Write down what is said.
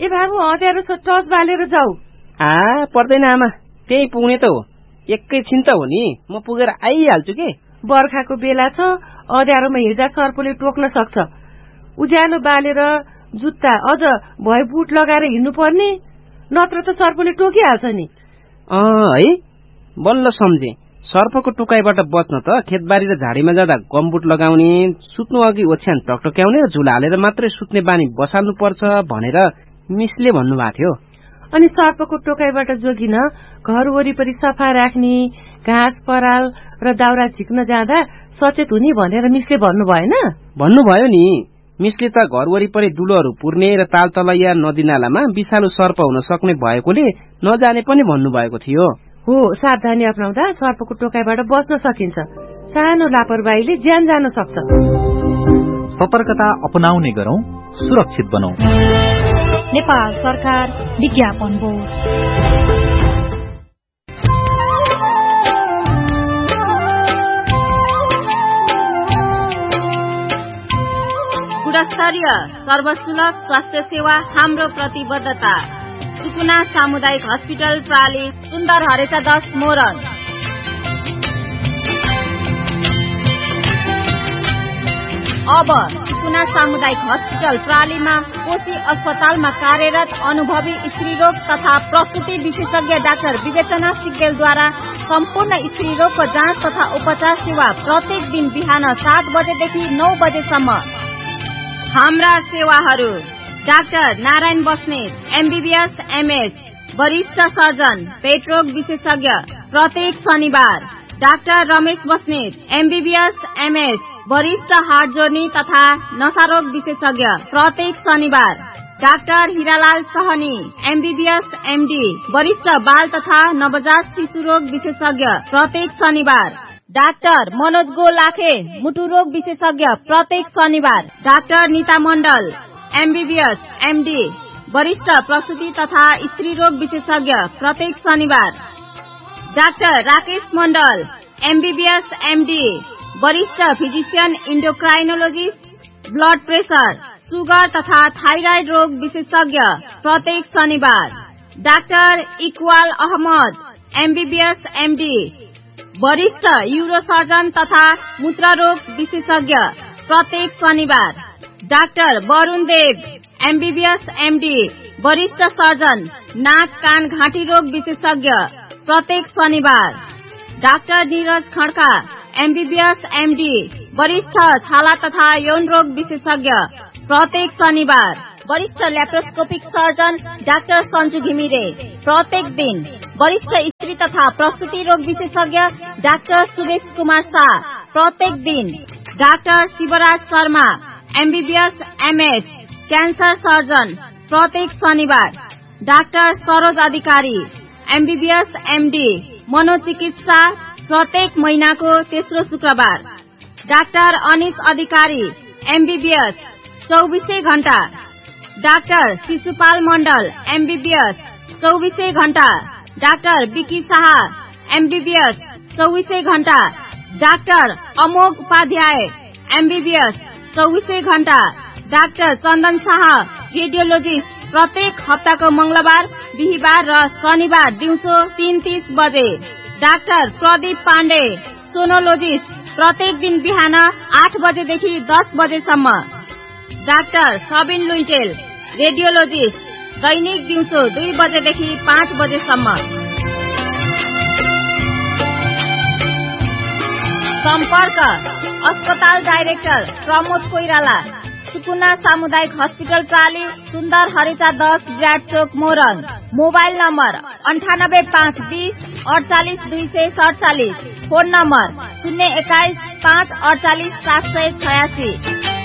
बाबु अँध्यारो छ, टर्च बालेर जाऊ। पर्दैन आमा, त्यही पुग्ने त हो। एकैछिन त हो नि, म पुगेर आइहाल्छु के। बर्खाको बेला छ, अँध्यारोमा हिँड्दा सर्पले टोक्न सक्छ। उज्यालो बालेर जुत्ता अझ भए बुट लगाएर हिँड्नु पर्ने, नत्र त सर्पले टोकिहाल्छ नि। है, बल्ल सम्झे। सर्पको टोकाइबाट बच्न त खेतबारी र झाडीमा जाँदा गमबुट लगाउने, सुत्नु अघि ओछ्यान टकटक्याउने र झुला हालेर मात्रै सुत्ने बानी बसाल्नु पर्छ भनेर मिसले भन्नुभएको थियो। अनि सर्पको टोकाइबाट जोगिन घर वरिपरि सफा राख्ने, घाँस पराल र दाउरा झिक्न जाँदा सचेत हुने भनेर मिसले भन्नु भएन? भन्नुभयो नि। मिसले त घर वरिपरि दुलोहरू पुर्ने र तालतलैया नदीनालामा विषालु सर्प हुन सक्ने भएकोले नजाने पनि भन्नुभएको थियो। हो, सावधानी अपनाउँदा सर्पको टोकाइबाट बच्न सकिन्छ। सानो लापरवाहीले ज्यान जान सक्छ। सतर्कता अपनाउने गरौं, सुरक्षित बनौं। नेपाल सरकार विज्ञापन बोर्ड। गुणस्तरीय सर्वसुलभ स्वास्थ्य सेवा हाम्रो प्रतिबद्धता। सुकुना सामुदायिक हस्पिटल प्राली, सुन्दर हरेचा 10 मोरङ। अब सुकुना सामुदायिक हस्पिटल प्रालीमा कोशी अस्पतालमा कार्यरत अनुभवी स्त्रीरोग तथा प्रसुति विशेषज्ञ डाक्टर विवेचना सिग्देलद्वारा सम्पूर्ण स्त्रीरोगको जाँच तथा उपचार सेवा प्रत्येक दिन बिहान 7 बजेदेखि 9 बजेसम्म। हाम्रा सेवाहरू: doctor Narayan Basnet, MBBS MS, वरिष्ठ सर्जन, पेटरोग विशेषज्ञ, प्रत्येक शनिबार। Doctor Ramesh Basnet, MBBS MS, वरिष्ठ हार्ट जोर्नी तथा नशारोग विशेषज्ञ, प्रत्येक शनिबार। Doctor Hiralal Sahni, MBBS MD, वरिष्ठ बाल तथा नवजात शिशु रोग विशेषज्ञ, प्रत्येक शनिबार। डाक्टर मनोज गोलाखे, मुटु रोग विशेषज्ञ, प्रत्येक शनिबार। डाक्टर नीता मण्डल, MBBS MD, वरिष्ठ प्रसुति तथा स्त्री रोग विशेषज्ञ, प्रत्येक शनिबार। डाक्टर राकेश मण्डल, MBBS MD, वरिष्ठ फिजिशियन इन्डोक्राइनोलोजिस्ट, ब्लड प्रेशर, सुगर तथा थाइराइड रोग विशेषज्ञ, प्रत्येक शनिबार। Doctor Iqbal Ahmad, MBBS MD, वरिष्ठ यूरोसर्जन तथा मूत्ररोग विशेषज्ञ, प्रत्येक शनिबार। डाक्टर वरुण देव, MBBS MD, वरिष्ठ सर्जन, नाक कान घाँटी रोग विशेषज्ञ, प्रत्येक शनिबार। Doctor Neeraj Khadka, MBBS MD, वरिष्ठ छाला तथा यौन रोग विशेषज्ञ, प्रत्येक शनिबार। वरिष्ठ laparoscopic surgeon doctor Sanju Ghimire, प्रत्येक दिन। वरिष्ठ स्त्री तथा प्रसुति रोग विशेषज्ञ डाक्टर सुवेश कुमार शाह, प्रत्येक दिन। Doctor Shivraj Sharma, MBBS MS, cancer surgeon, प्रत्येक शनिबार। डाक्टर सरोज अधिकारी, MBBS MD, मनोचिकित्सा, प्रत्येक महिनाको तेस्रो शुक्रबार। डाक्टर अनिश अधिकारी, MBBS, 24 घण्टा। डाक्टर शिशुपाल मण्डल, MBBS, 24 घण्टा। डाक्टर विकी शाह, MBBS, 24 घण्टा। डाक्टर अमोघ उपाध्याय, MBBS, 24 घण्टा। डाक्टर चन्दन शाह, रेडियोलोजिस्ट, प्रत्येक हप्ताको मंगलबार, बिहीबार र शनिबार दिउँसो 3:30 बजे। डाक्टर प्रदीप पाण्डे, सोनोलोजिस्ट, प्रत्येक दिन बिहान 8 बजेदेखि 10 बजेसम्म। डाक्टर सबिन लुइटेल, रेडियोलोजिस्ट, दैनिक दिउँसो 2 बजेदेखि 5 बजेसम्म। सम्पर्क: अस्पताल डाइरेक्टर प्रमोद कोइराला, सुकुना सामुदायिक हस्पिटल प्राली, सुन्दर हरेचा 10 ब्राड चोक Morang. Mobile number 9852 48 247। Phone number 021 5 48 786।